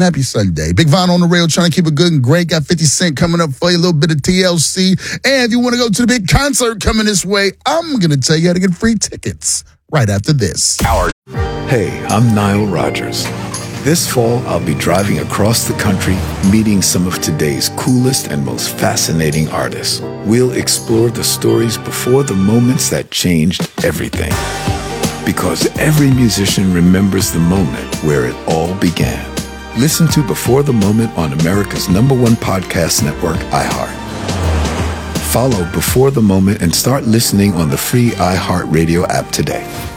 man. Happy Sunday. Big Von on the rail, trying to keep it good and great. Got 50 Cent coming up for you, a little bit of TLC. And if you want to go to the big concert coming this way, I'm going to tell you how to get free tickets right after this. Hey, I'm Nile Rodgers. This fall, I'll be driving across the country, meeting some of today's coolest and most fascinating artists. We'll explore the stories before the moments that changed everything. Because every musician remembers the moment where it all began. Listen to Before the Moment on America's #1 podcast network, iHeart. Follow Before the Moment and start listening on the free iHeartRadio app today.